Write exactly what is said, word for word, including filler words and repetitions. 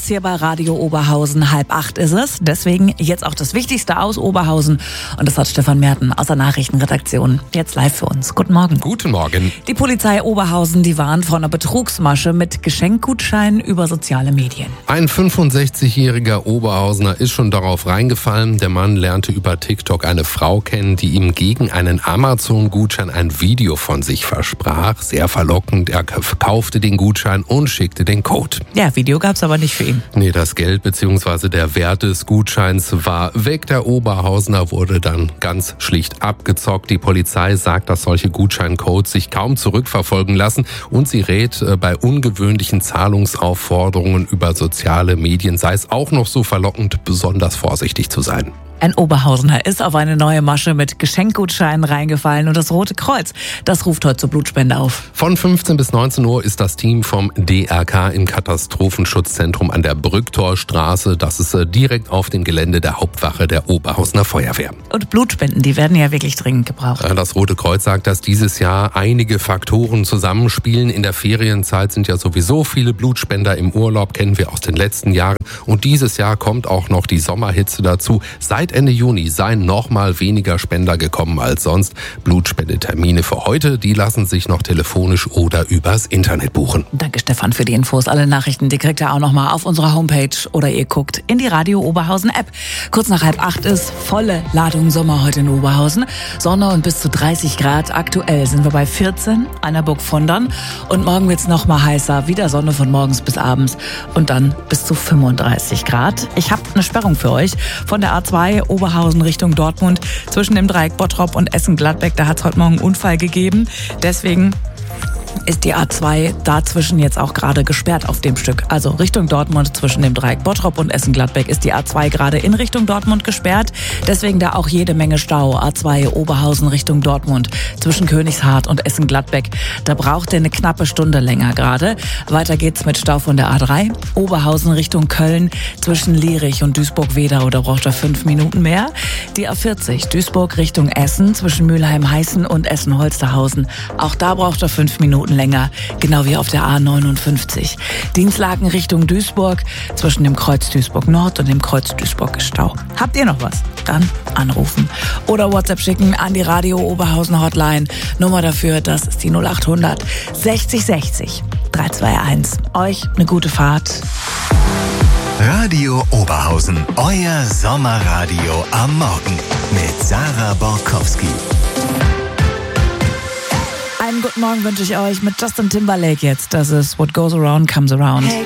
hier bei Radio Oberhausen. Halb acht ist es. Deswegen jetzt auch das Wichtigste aus Oberhausen. Und das hat Stefan Merten aus der Nachrichtenredaktion jetzt live für uns. Guten Morgen. Guten Morgen. Die Polizei Oberhausen, die warnt vor einer Betrugsmasche mit Geschenkgutscheinen über soziale Medien. Ein fünfundsechzigjähriger Oberhausener ist schon darauf reingefallen. Der Mann lernte über TikTok eine Frau kennen, die ihm gegen einen Amazon-Gutschein ein Video von sich versprach. Sehr verlockend. Er kaufte den Gutschein und schickte den Code. Ja, Video gab's aber nicht für ihn. Nee, das Geld bzw. der Wert des Gutscheins war weg. Der Oberhausener wurde dann ganz schlicht abgezockt. Die Polizei sagt, dass solche Gutscheincodes sich kaum zurückverfolgen lassen und sie rät, bei ungewöhnlichen Zahlungsaufforderungen über soziale Medien sei es auch noch so verlockend, besonders vorsichtig zu sein. Ein Oberhausener ist auf eine neue Masche mit Geschenkgutscheinen reingefallen und das Rote Kreuz, das ruft heute zur Blutspende auf. Von fünfzehn bis neunzehn Uhr ist das Team vom D R K im Katastrophenschutzzentrum an der Brücktorstraße. Das ist direkt auf dem Gelände der Hauptwache der Oberhausener Feuerwehr. Und Blutspenden, die werden ja wirklich dringend gebraucht. Das Rote Kreuz sagt, dass dieses Jahr einige Faktoren zusammenspielen. In der Ferienzeit sind ja sowieso viele Blutspender im Urlaub, kennen wir aus den letzten Jahren. Und dieses Jahr kommt auch noch die Sommerhitze dazu. Seit Ende Juni seien noch mal weniger Spender gekommen als sonst. Blutspendetermine für heute, die lassen sich noch telefonisch oder übers Internet buchen. Danke Stefan für die Infos. Alle Nachrichten, die kriegt ihr auch noch mal auf unserer Homepage oder ihr guckt in die Radio Oberhausen App. Kurz nach halb acht ist volle Ladung Sommer heute in Oberhausen. Sonne und bis zu dreißig Grad. Aktuell sind wir bei vierzehn an der Burg Vondern. Und morgen wird's noch mal heißer. Wieder Sonne von morgens bis abends. Und dann bis zu fünfunddreißig Grad. Ich habe eine Sperrung für euch von der A zwei Oberhausen Richtung Dortmund zwischen dem Dreieck Bottrop und Essen-Gladbeck. Da hat es heute Morgen einen Unfall gegeben. Deswegen ist die A zwei dazwischen jetzt auch gerade gesperrt auf dem Stück. Also Richtung Dortmund zwischen dem Dreieck Bottrop und Essen-Gladbeck ist die A zwei gerade in Richtung Dortmund gesperrt. Deswegen da auch jede Menge Stau. A zwei Oberhausen Richtung Dortmund zwischen Königshardt und Essen-Gladbeck. Da braucht ihr eine knappe Stunde länger gerade. Weiter geht's mit Stau von der A drei. Oberhausen Richtung Köln zwischen Lierich und Duisburg-Wedau. Da braucht ihr fünf Minuten mehr. Die A vierzig Duisburg Richtung Essen zwischen Mülheim-Heißen und Essen-Holsterhausen. Auch da braucht ihr fünf Minuten länger, genau wie auf der A neunundfünfzig. Dienstlaken Richtung Duisburg, zwischen dem Kreuz Duisburg Nord und dem Kreuz Duisburg ist Stau. Habt ihr noch was? Dann anrufen. Oder WhatsApp schicken an die Radio Oberhausen Hotline. Nummer dafür, das ist die null achthundert sechzig sechzig dreihundertzweiundundzwanzig. Euch eine gute Fahrt. Radio Oberhausen, euer Sommerradio am Morgen mit Sarah Borkowski. Einen guten Morgen wünsche ich euch mit Justin Timberlake jetzt. Das ist What Goes Around Comes Around. Hey.